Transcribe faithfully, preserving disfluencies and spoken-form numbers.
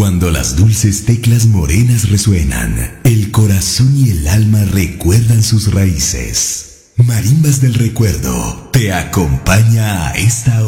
Cuando las dulces teclas morenas resuenan, el corazón y el alma recuerdan sus raíces. Marimbas del Recuerdo te acompaña a esta hora.